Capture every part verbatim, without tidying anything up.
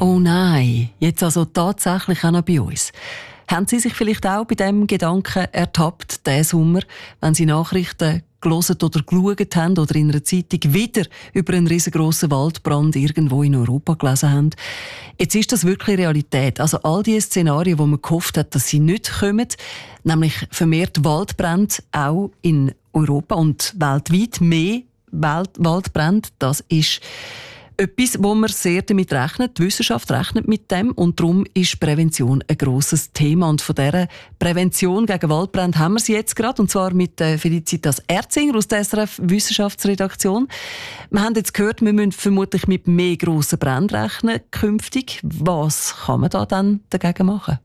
Oh nein, jetzt also tatsächlich auch noch bei uns. Haben Sie sich vielleicht auch bei diesem Gedanken ertappt, diesen Sommer, wenn Sie Nachrichten gelesen oder geschaut haben oder in einer Zeitung wieder über einen riesengroßen Waldbrand irgendwo in Europa gelesen haben? Jetzt ist das wirklich Realität. Also all die Szenarien, wo man gehofft hat, dass sie nicht kommen, nämlich vermehrt Waldbrände auch in Europa und weltweit mehr Wald Waldbrände, das ist etwas, wo man sehr damit rechnet. Die Wissenschaft rechnet mit dem und darum ist Prävention ein grosses Thema. Und von dieser Prävention gegen Waldbrände haben wir sie jetzt gerade, und zwar mit Felicitas Erzinger aus der S R F-Wissenschaftsredaktion. Wir haben jetzt gehört, wir müssen vermutlich mit mehr grossen Bränden rechnen künftig. Was kann man da dann dagegen machen?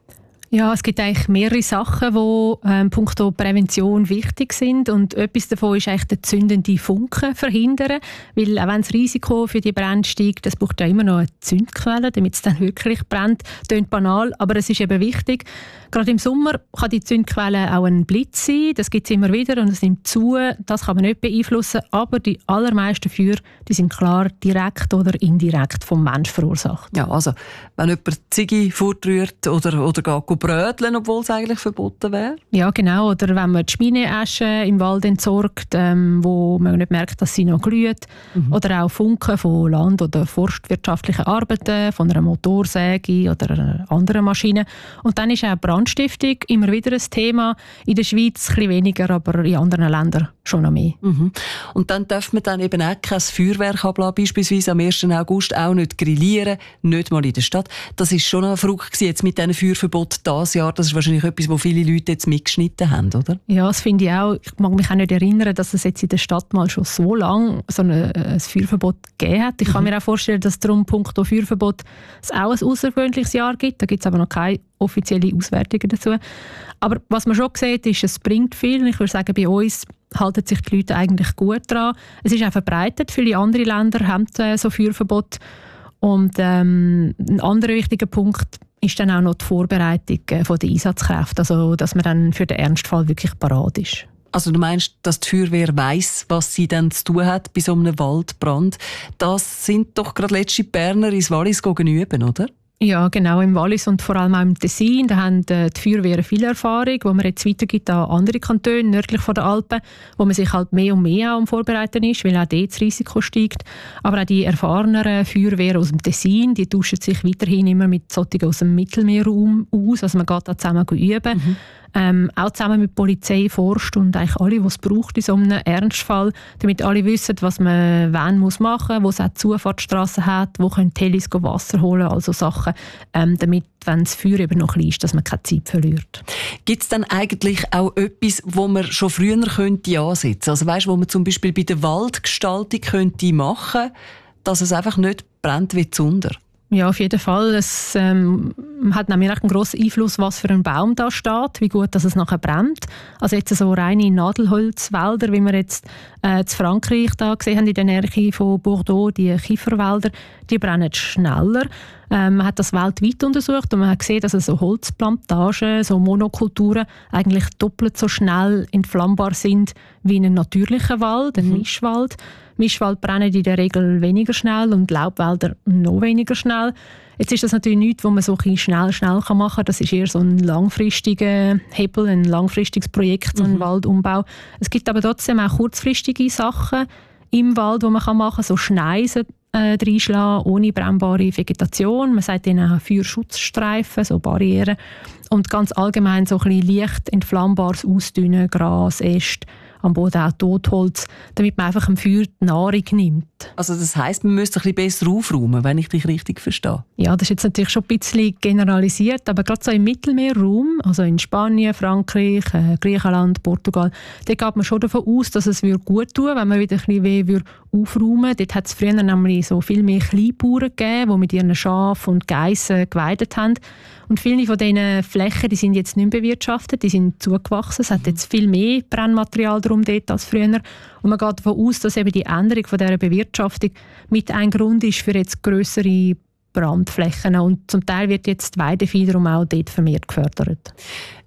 Ja, es gibt eigentlich mehrere Sachen, die ähm, punkto Prävention wichtig sind, und etwas davon ist eigentlich der zündende Funken verhindern, weil auch wenn das Risiko für die Brände steigt, es braucht ja immer noch eine Zündquelle, damit es dann wirklich brennt. Das klingt banal, aber es ist eben wichtig. Gerade im Sommer kann die Zündquelle auch ein Blitz sein, das gibt es immer wieder und es nimmt zu, das kann man nicht beeinflussen, aber die allermeisten Feuer, die sind klar direkt oder indirekt vom Mensch verursacht. Ja, also wenn jemand Ziggy fortrührt oder, oder geht bröteln, obwohl es eigentlich verboten wäre? Ja, genau. Oder wenn man die Schmineasche im Wald entsorgt, ähm, wo man nicht merkt, dass sie noch glüht. Mhm. Oder auch Funken von land- oder forstwirtschaftlichen Arbeiten, von einer Motorsäge oder einer anderen Maschine. Und dann ist auch Brandstiftung immer wieder ein Thema. In der Schweiz ein bisschen weniger, aber in anderen Ländern schon noch mehr. Mhm. Und dann darf man dann eben auch kein Feuerwerk ablassen, beispielsweise am ersten August auch nicht grillieren, nicht mal in der Stadt. Das ist schon noch verrückt gewesen, jetzt mit diesen Feuerverboten dieses Jahr. Das ist wahrscheinlich etwas, wo viele Leute jetzt mitgeschnitten haben, oder? Ja, das finde ich auch. Ich mag mich auch nicht erinnern, dass es jetzt in der Stadt mal schon so lange so ein, ein Feuerverbot gegeben hat. Ich mhm. kann mir auch vorstellen, dass es darum punkto Feuerverbot es auch ein außergewöhnliches Jahr gibt. Da gibt es aber noch keine offizielle Auswertungen dazu. Aber was man schon sieht, ist, es bringt viel. Ich würde sagen, bei uns halten sich die Leute eigentlich gut dran. Es ist auch verbreitet. Viele andere Länder haben so Feuerverbot. Und ähm, ein anderer wichtiger Punkt ist dann auch noch die Vorbereitung von der Einsatzkräfte, also dass man dann für den Ernstfall wirklich parat ist. Also du meinst, dass die Feuerwehr weiss, was sie dann zu tun hat bei so einem Waldbrand. Das sind doch gerade letzte Berner ins Wallis üben, oder? Ja, genau, im Wallis und vor allem auch im Tessin. Da haben die Feuerwehren viel Erfahrung, die man jetzt weitergibt an andere Kantone nördlich von den Alpen, wo man sich halt mehr und mehr am Vorbereiten ist, weil auch dort das Risiko steigt. Aber auch die erfahreneren Feuerwehren aus dem Tessin, die tauschen sich weiterhin immer mit solchen aus dem Mittelmeerraum aus. Also man geht da zusammen üben. Mhm. Ähm, auch zusammen mit Polizei, Forst und eigentlich alle, die es braucht in so einem Ernstfall, damit alle wissen, was man wann muss machen muss, wo es auch Zufahrtsstrassen hat, wo können Telis Wasser holen, also Sachen, ähm, damit, wenn das Feuer eben noch klein ist, dass man keine Zeit verliert. Gibt es dann eigentlich auch etwas, wo man schon früher könnte ansetzen? Also weißt, wo man zum Beispiel bei der Waldgestaltung könnte machen, dass es einfach nicht brennt wie Zunder? Ja, auf jeden Fall. Es ähm, hat nämlich einen grossen Einfluss, was für ein Baum da steht, wie gut dass es nachher brennt. Also jetzt so reine Nadelholzwälder, wie wir jetzt äh, in Frankreich da gesehen haben, in der Nähe von Bordeaux, die Kieferwälder, die brennen schneller. Ähm, man hat das weltweit untersucht und man hat gesehen, dass so Holzplantagen, so Monokulturen eigentlich doppelt so schnell entflammbar sind wie ein natürlicher Wald, ein mhm. Mischwald. Mischwald brennen in der Regel weniger schnell und Laubwälder noch weniger schnell. Jetzt ist das natürlich nichts, was man so ein schnell, schnell machen kann. Das ist eher so ein langfristiger Hebel, ein langfristiges Projekt, so ein mhm. Waldumbau. Es gibt aber trotzdem auch kurzfristige Sachen im Wald, die man machen kann, so Schneisen äh, reinschlagen, ohne brennbare Vegetation. Man sagt ihnen auch Feuerschutzstreifen, so Barrieren. Und ganz allgemein so ein bisschen leicht entflammbares Ausdünnen, Gras, Äste, am Boden auch Totholz, damit man einfach dem Feuer die Nahrung nimmt. Also das heisst, man müsste ein bisschen besser aufräumen, wenn ich dich richtig verstehe? Ja, das ist jetzt natürlich schon ein bisschen generalisiert, aber gerade so im Mittelmeerraum, also in Spanien, Frankreich, äh, Griechenland, Portugal, da geht man schon davon aus, dass es gut tun würde, wenn man wieder ein bisschen weh aufräumen würde. Dort hat es früher nämlich so viel mehr Kleinbauern gegeben, die mit ihren Schafen und Geissen geweidet haben. Und viele von diesen Flächen, die sind jetzt nicht mehr bewirtschaftet, die sind zugewachsen. Es hat jetzt viel mehr Brennmaterial drum dort als früher. Und man geht davon aus, dass eben die Änderung von dieser Bewirtschaftung mit ein Grund ist für jetzt grössere Brandflächen. Und zum Teil wird jetzt die Weidevieh darum auch dort vermehrt gefördert.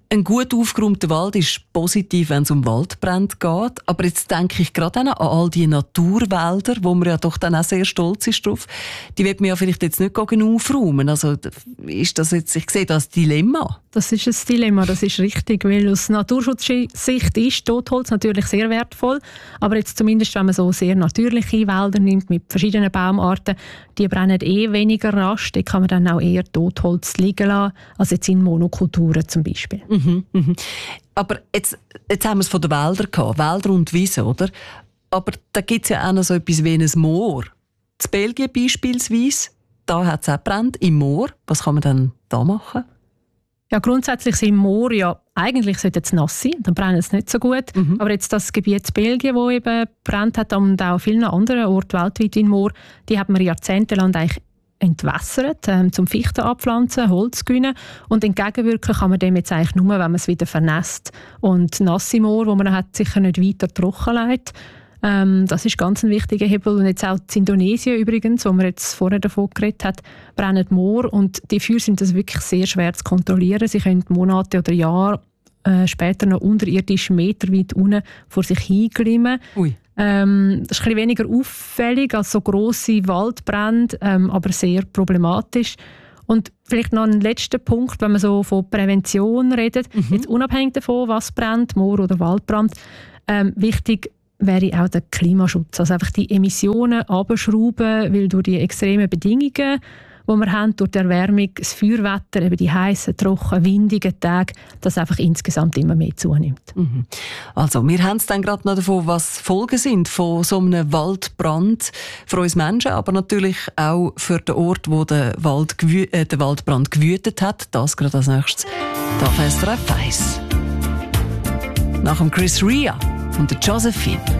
Ein gut aufgeräumter Wald ist positiv, wenn es um Waldbrände geht. Aber jetzt denke ich gerade an all die Naturwälder, wo man ja doch dann auch sehr stolz ist drauf. Die wird man ja vielleicht jetzt nicht aufräumen. Also ist das jetzt, ich sehe das Dilemma. Das ist ein Dilemma, das ist richtig, weil aus Naturschutzsicht ist Totholz natürlich sehr wertvoll, aber jetzt zumindest, wenn man so sehr natürliche Wälder nimmt mit verschiedenen Baumarten, die brennen eh weniger rasch, da kann man dann auch eher Totholz liegen lassen, als jetzt in Monokulturen zum Beispiel. Mhm, mhm. Aber jetzt, jetzt haben wir es von den Wäldern gehabt, Wälder und Wiesen, oder? Aber da gibt es ja auch noch so etwas wie ein Moor. In Belgien beispielsweise, da hat es auch gebrannt, im Moor. Was kann man dann da machen? Ja, grundsätzlich sind Moor ja, eigentlich sollte es nass sein, dann brennen es nicht so gut. Mhm. Aber jetzt das Gebiet in Belgien, das eben brennt hat, und auch vielen anderen Orten weltweit in Moor, die hat man jahrzehntelang eigentlich entwässert, ähm, zum Fichten abpflanzen, Holz gewinnen. Und entgegenwirken kann man dem jetzt eigentlich nur, wenn man es wieder vernässt. Und nasse Moor, wo man dann hat, sicher nicht weiter trocken legt. Ähm, das ist ganz ein wichtiger Hebel. Und jetzt auch in Indonesien übrigens, wo man jetzt vorher davon geredet hat, brennen Moor. Und die Feuer sind das wirklich sehr schwer zu kontrollieren. Sie können Monate oder Jahre äh, später noch unterirdisch meterweit unten vor sich hinglimmen. Ui. Ähm, das ist ein bisschen weniger auffällig als so grosse Waldbrände, ähm, aber sehr problematisch. Und vielleicht noch ein letzter Punkt, wenn man so von Prävention redet, mhm. jetzt unabhängig davon, was brennt, Moor- oder Waldbrand, ähm, wichtig wäre auch der Klimaschutz. Also einfach die Emissionen runterschrauben, weil durch die extremen Bedingungen, die wir haben, durch die Erwärmung, das Feuerwetter, eben die heissen, trocken, windigen Tage, das einfach insgesamt immer mehr zunimmt. Mhm. Also, wir haben es dann gerade noch davon, was Folgen sind von so einem Waldbrand für uns Menschen, aber natürlich auch für den Ort, wo der, Wald gewü- äh, der Waldbrand gewütet hat. Das gerade als nächstes. Da fährst du eins. Nach dem Chris Rea und der Josephine.